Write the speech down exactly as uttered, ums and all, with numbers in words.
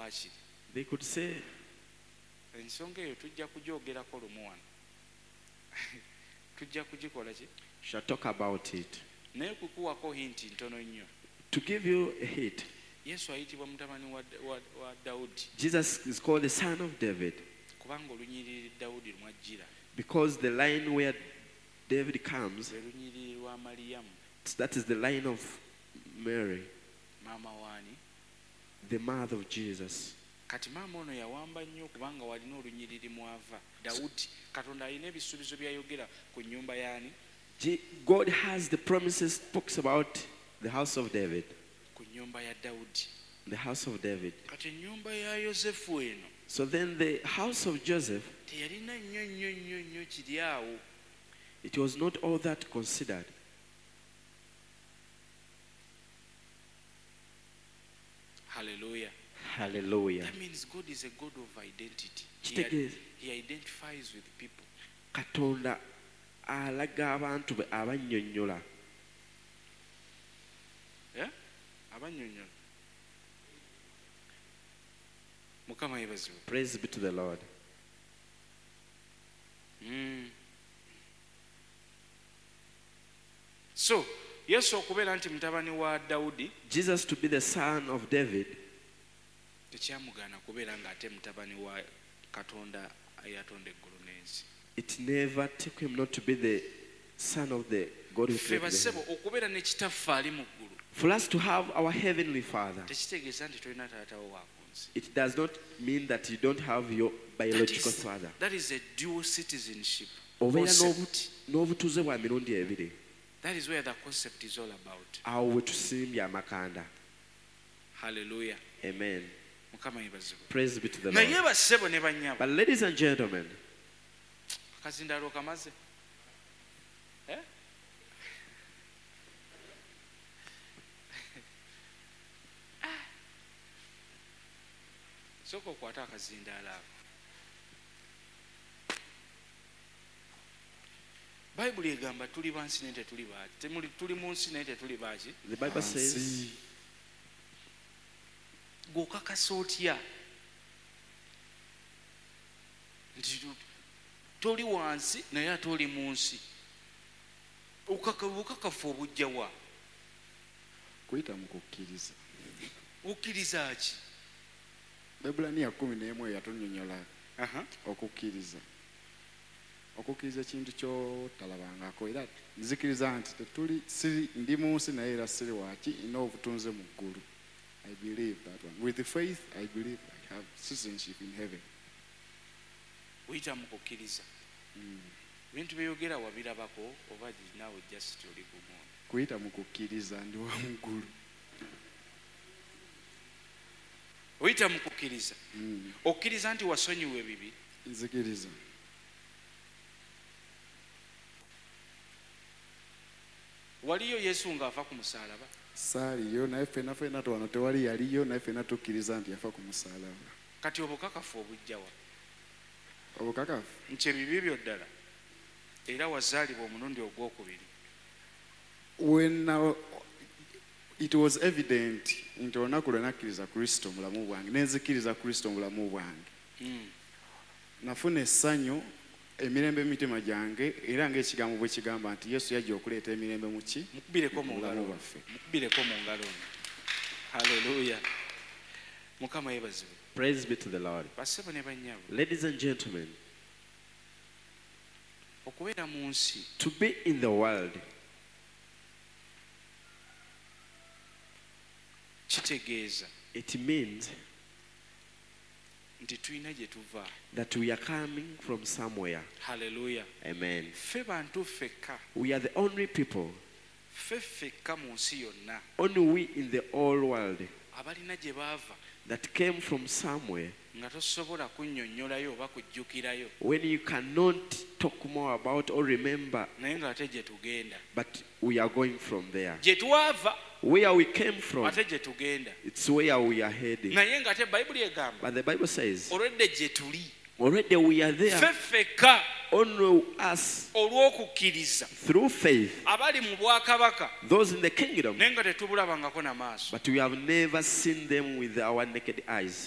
waakiri. They could say, ensonga eyo tujja kugyogerako lumu wano. Tujja kugikola ki? shall talk about it. Naye kukuwako hinti ntono nnyo. To give you a hint, Yesu ayitibwa mutabani wa, wa, wa Dawudi Jesus is called the son of David kubanga olunyiriri Dawudi lumwajjira. because the line where David comes, Lwe lunyiriri lwa Maliyamu that is the line of Mary, maama waani. the mother of Jesus. Kati maama ono yawamba nnyo kubanga walina olunyiriri mwava. Dawudi Katonda alina ebisuubizo byayogera ku nnyumba yaani. Je- God has the promises, talks about the house of David, Ku nnyumba ya Dawudi. the house of David. Kati ennyumba ya Yosefu eno So then the house of Joseph, teyalina nnyo nnyo nnyo nnyo kiri awo. it was not all that considered. Hallelujah. Hallelujah. That means God is a God of identity. He, Kitegeeza he identifies with people. Katonda alaga abantu be abannyonnyola. Yeah? Abannyonnyola. Mukama yeebazibwe. Praise be to the Lord. Mm. So, Yesu okubeera nti mutabani wa Dawudi Jesus to be the son of David, tekyamugaana kubeera ng'ate mutabani wa Katonda eyatonda eggulu n'ensi. it never took him not to be the son of the God who Ffe created the basebo heaven. okubeera ne kitaffe ali mu ggulu For us to have our heavenly Father, tekitegeeza nti tolina taatawo wa ku nsi. it does not mean that you don't have your That biological is, father. that is a dual citizenship Obeera concept. n'obu- n'obutuuze bwa mirundi ebiri. That is where the concept is all about. Awo we tusimbye amakanda. Hallelujah. Amen. Mukama yeebazibwe. Praise be to the Naye Lord. bassebo ne bannyabo But ladies and gentlemen, akazindaalo kamaze. Eh? Sooka okwata akazindaalo ako. Bayibuli egamba tuli bansi naye tetuli baaki. Temuli tuli mu nsi naye tetuli baaki. the Bible says, Gw'okakasa otya nti tu- toli wansi naye ate oli mu nsi. Obukaka- obukakafu obujja wa? kuyita mu kukkiriza. Okkiriza ki? Ebulaniya kumi n'emu yatunnyonnyola Aha. okukkiriza. Okukkiriza ekintu ky'otalabangako era nzikiriza nti tetuli siri ndi mu nsi naye era siri waaki nina obutunze mu ggulu. I believe that one. With the faith, I believe I have citizenship in heaven. Oyita mu kukkiriza. Ebintu byeyogera wabirabako oba naawe just oli gumu. Kuyita mu kukkiriza ndi wa mu ggulu. Oyita mu kukkiriza. Mm. Okkiriza nti wasonyiwa ebibi. Nzikiriza. Waliyo Yesu ng'ava ku musaalaba. Saaliyo naye ffenna ffenna wano tewali yaliyo naye ffenna tukkiriza nti yafa ku musaalaba. Kati obukakafu obujja wa? Obukakafu Nti ebibi byo ddala era wazaalibwa omulundi ogwokubiri. when uh, it was evident nti olunaku lwe nakkiriza Kristo mu bulamu bwange nenzikiriza Kristo mu bulamu bwange Mm. nafuna essanyu emirembe mu mitima gyange era ng'ekigambo bwe kigamba nti Yesu yajja okuleeta emirembe mu ki Mukubireko mu ngalo bulamu ono. bwaffe. Mukubireko mu ngalo ono. Hallelujah. Mukama yeebazibwe. praise be to the Lord. Bassebo ne bannyabo. Ladies and gentlemen, Okubeera mu nsi to be in the world, kitegeeza it means nti tulina gye tuva. that we are coming from somewhere. Hallelujah. Amen. Ffe bantu ffekka. We are the only people, Ffe ffekka mu nsi yonna only we in the whole world abalina gye baava that came from somewhere nga tosobola kunnyonnyolayo oba kujjukirayo when you cannot talk more about or remember, naye ng'ate gye tugenda. but we are going from there. Gye twava Where we came from, ate gye tugenda. it's where we are heading. Naye ng'ate Bayibuli egamba But the Bible says, olwedde gye tuli already we are there, ffe ffekka only us olw'okukkiriza through faith, abali mu bwakabaka those in the kingdom, naye nga tetubulabangako na maaso. but we have never seen them with our naked eyes.